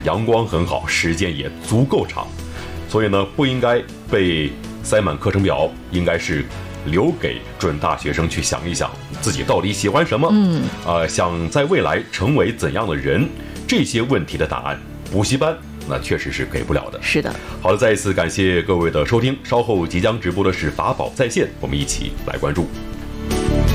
阳光很好，时间也足够长，所以呢，不应该被塞满课程表，应该是留给准大学生去想一想自己到底喜欢什么，想在未来成为怎样的人，这些问题的答案，补习班那确实是给不了的。 是的。 好的，再一次感谢各位的收听，稍后即将直播的是法宝在线，我们一起来关注。